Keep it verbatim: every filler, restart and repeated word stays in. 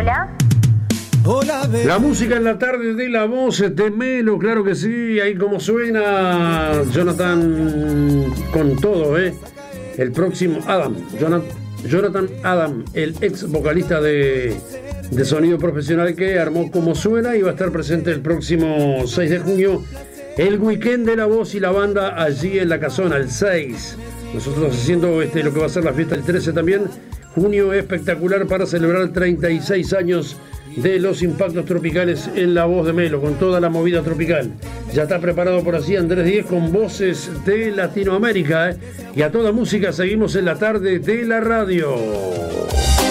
Hola. Hola, bebé. La música en la tarde de La Voz de Melo, claro que sí, ahí como suena Jonathan con todo, ¿eh? El próximo Adam, Jonathan, Jonathan Adam, el ex vocalista de, de Sonido Profesional, que armó Como Suena y va a estar presente el próximo seis de junio, el weekend de La Voz y la banda allí en La Casona, el seis. Nosotros haciendo este, lo que va a ser la fiesta el trece también. Junio espectacular para celebrar treinta y seis años de los impactos tropicales en La Voz de Melo, con toda la movida tropical. Ya está preparado por así Andrés Díez con voces de Latinoamérica, ¿eh? Y a toda música seguimos en la tarde de la radio.